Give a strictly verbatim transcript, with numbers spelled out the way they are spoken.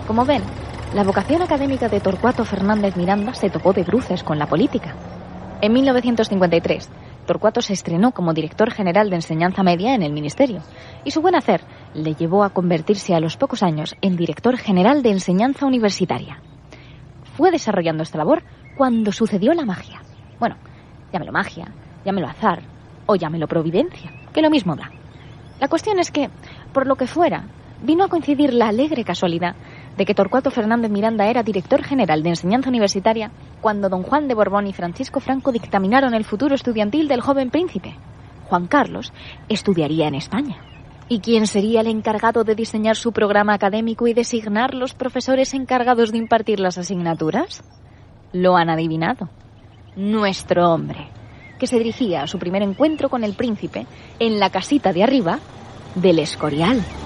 Como ven, la vocación académica de Torcuato Fernández Miranda se topó de bruces con la política. En mil novecientos cincuenta y tres, Torcuato se estrenó como director general de enseñanza media en el ministerio, y su buen hacer le llevó a convertirse a los pocos años en director general de enseñanza universitaria. Fue desarrollando esta labor cuando sucedió la magia. Bueno, llámelo magia, llámelo azar o llámelo providencia, que lo mismo da. La cuestión es que, por lo que fuera, vino a coincidir la alegre casualidad de que Torcuato Fernández Miranda era director general de enseñanza universitaria cuando don Juan de Borbón y Francisco Franco dictaminaron el futuro estudiantil del joven príncipe. Juan Carlos estudiaría en España. ¿Y quién sería el encargado de diseñar su programa académico y designar los profesores encargados de impartir las asignaturas? Lo han adivinado. Nuestro hombre, que se dirigía a su primer encuentro con el príncipe en la casita de arriba del Escorial.